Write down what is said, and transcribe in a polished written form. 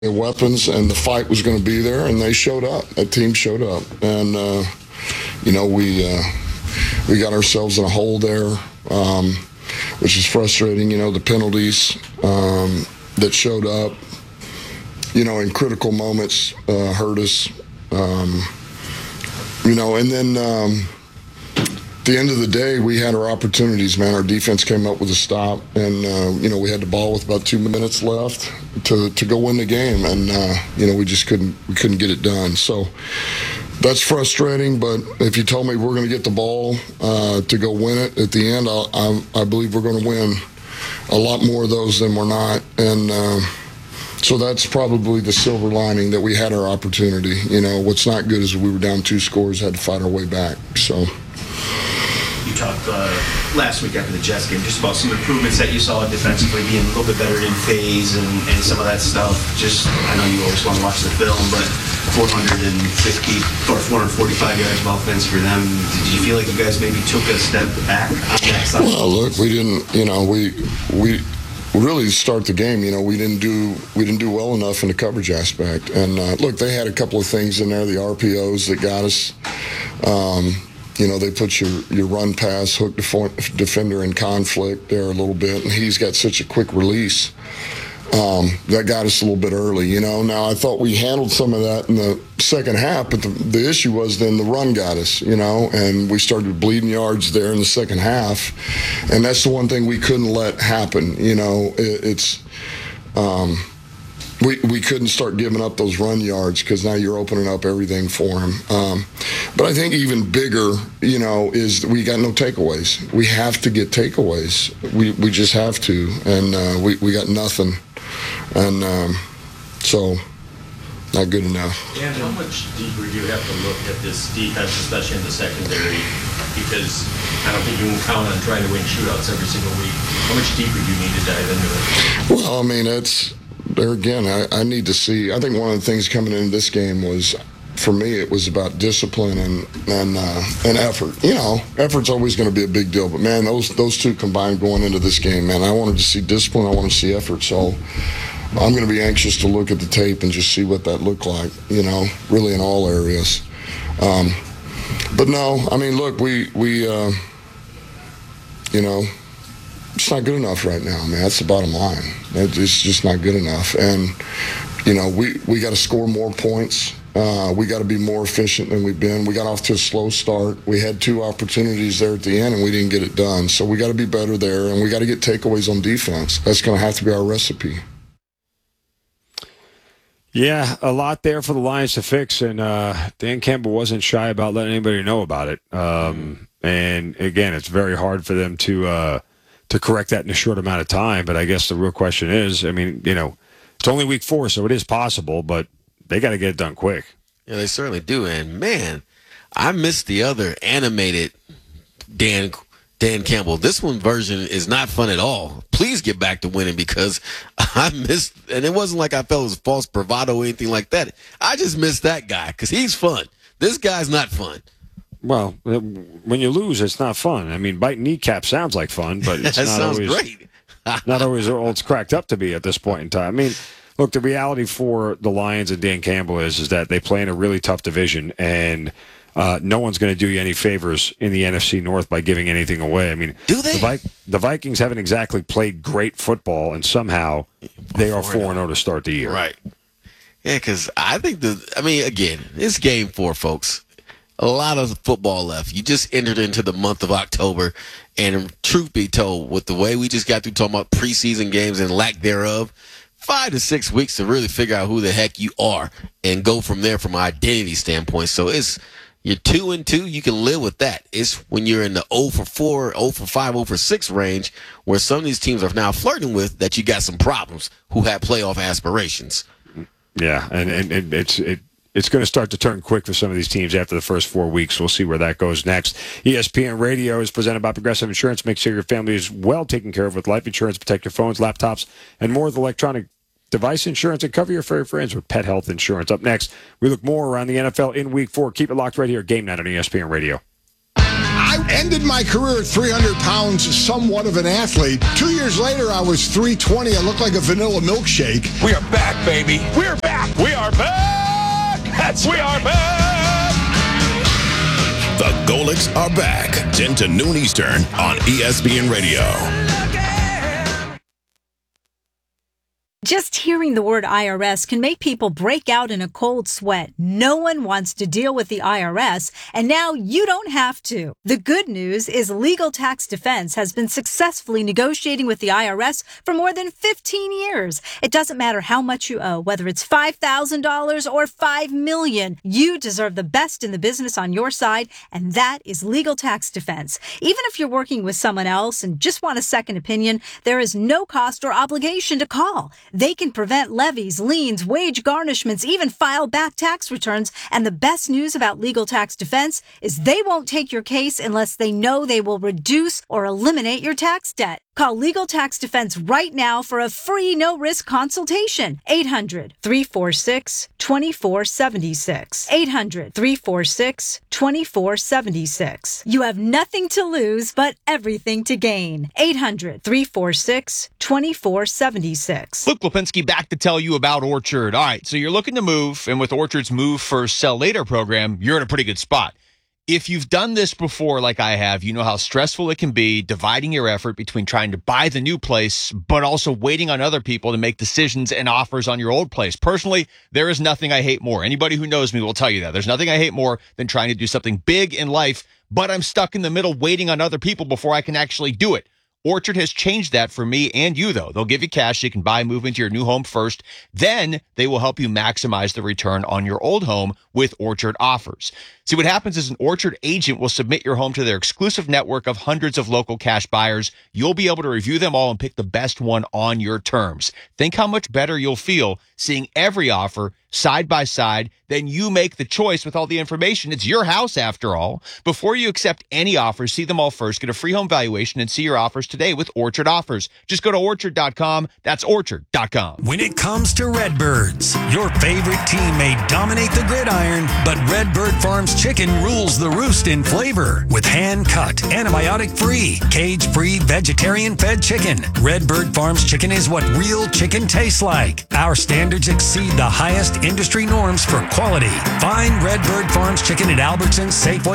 weapons, and the fight was going to be there, and they showed up. That team showed up, and we got ourselves in a hole there, which is frustrating. The penalties that showed up, in critical moments hurt us. And then at the end of the day, we had our opportunities, man. Our defense came up with a stop, and we had the ball with about 2 minutes left to go win the game, and we just couldn't get it done. So that's frustrating. But if you told me we're going to get the ball to go win it at the end, I believe we're going to win a lot more of those than we're not, and so that's probably the silver lining, that we had our opportunity. What's not good is we were down 2 scores, had to fight our way back. So. You talked last week after the Jets game just about some improvements that you saw defensively, being a little bit better in phase and some of that stuff. I know you always want to watch the film, but 450 or 445 yards of offense for them. Did you feel like you guys maybe took a step back on that side? Well, look, we didn't. We really start the game. We didn't do well enough in the coverage aspect. And look, they had a couple of things in there, the RPOs that got us. They put your run pass, hook defender in conflict there a little bit, and he's got such a quick release. That got us a little bit early, Now, I thought we handled some of that in the second half, but the issue was then the run got us, and we started bleeding yards there in the second half, and that's the one thing we couldn't let happen, We couldn't start giving up those run yards, because now you're opening up everything for them. But I think even bigger, is we got no takeaways. We have to get takeaways. We just have to, and we got nothing, and so not good enough. And how much deeper do you have to look at this defense, especially in the secondary? Because I don't think you can count on trying to win shootouts every single week. How much deeper do you need to dive into it? Well, I mean, there again, I need to see. I think one of the things coming into this game was, for me, it was about discipline and effort. Effort's always going to be a big deal. But, man, those two combined going into this game, man, I wanted to see discipline. I wanted to see effort. So I'm going to be anxious to look at the tape and just see what that looked like, really in all areas. But, no, I mean, look, it's not good enough right now, man. That's the bottom line. It's just not good enough. And, we got to score more points. We got to be more efficient than we've been. We got off to a slow start. We had 2 opportunities there at the end, and we didn't get it done. So we got to be better there, and we got to get takeaways on defense. That's going to have to be our recipe. Yeah, a lot there for the Lions to fix, and Dan Campbell wasn't shy about letting anybody know about it. And, again, it's very hard for them to correct that in a short amount of time. But I guess the real question is, I mean, it's only week 4, so it is possible, but they got to get it done quick. Yeah, they certainly do. And, man, I missed the other animated Dan Campbell. This version is not fun at all. Please get back to winning, because I missed, and it wasn't like I felt it was false bravado or anything like that. I just missed that guy because he's fun. This guy's not fun. Well, when you lose, it's not fun. I mean, biting kneecap sounds like fun, but it's that not sounds always great. not always all it's cracked up to be at this point in time. I mean, look, the reality for the Lions and Dan Campbell is that they play in a really tough division, and no one's going to do you any favors in the NFC North by giving anything away. I mean, do they? The Vikings haven't exactly played great football, and somehow they are 4-0 to start the year. Right. Yeah, because I think again, it's game 4, folks. A lot of football left. You just entered into the month of October, and truth be told, with the way we just got through talking about preseason games and lack thereof, 5 to 6 weeks to really figure out who the heck you are and go from there from an identity standpoint. So you're 2-2, you can live with that. It's when you're in the 0 for 4, 0 for 5, 0 for 6 range, where some of these teams are now flirting with, that you got some problems who have playoff aspirations. Yeah, and it's going to start to turn quick for some of these teams after the first 4 weeks. We'll see where that goes next. ESPN Radio is presented by Progressive Insurance. Make sure your family is well taken care of with life insurance. Protect your phones, laptops, and more with electronic device insurance, and cover your furry friends with pet health insurance. Up next, we look more around the NFL in Week 4. Keep it locked right here. Game Night on ESPN Radio. I ended my career at 300 pounds, somewhat of an athlete. 2 years later, I was 320. I looked like a vanilla milkshake. We are back baby. We're back. We are back. We are back. The Golics are back. 10 to noon Eastern on ESPN Radio. Just hearing the word IRS can make people break out in a cold sweat. No one wants to deal with the IRS, and now you don't have to. The good news is Legal Tax Defense has been successfully negotiating with the IRS for more than 15 years. It doesn't matter how much you owe, whether it's $5,000 or $5 million. You deserve the best in the business on your side, and that is Legal Tax Defense. Even if you're working with someone else and just want a second opinion, there is no cost or obligation to call. They can prevent levies, liens, wage garnishments, even file back tax returns. And the best news about Legal Tax Defense is they won't take your case unless they know they will reduce or eliminate your tax debt. Call Legal Tax Defense right now for a free no-risk consultation. 800-346-2476. 800-346-2476. You have nothing to lose but everything to gain. 800-346-2476. Luke Lipinski back to tell you about Orchard. All right, so you're looking to move, and with Orchard's Move First, Sell Later program, you're in a pretty good spot. If you've done this before, like I have, you know how stressful it can be dividing your effort between trying to buy the new place, but also waiting on other people to make decisions and offers on your old place. Personally, there is nothing I hate more. Anybody who knows me will tell you that. There's nothing I hate more than trying to do something big in life, but I'm stuck in the middle waiting on other people before I can actually do it. Orchard has changed that for me and you, though. They'll give you cash so you can buy and move into your new home first. Then they will help you maximize the return on your old home with Orchard offers. See, what happens is an Orchard agent will submit your home to their exclusive network of hundreds of local cash buyers. You'll be able to review them all and pick the best one on your terms. Think how much better you'll feel seeing every offer side by side. Then you make the choice with all the information. It's your house, after all. Before you accept any offers, see them all first. Get a free home valuation and see your offers today with Orchard Offers. Just go to Orchard.com. That's Orchard.com. When it comes to Redbirds, your favorite team may dominate the gridiron, but Redbird Farms chicken rules the roost in flavor. With hand-cut, antibiotic-free, cage-free, vegetarian-fed chicken, Redbird Farms chicken is what real chicken tastes like. Our standards exceed the highest industry norms for quality. Find Redbird Farms chicken at Albertsons, Safeway,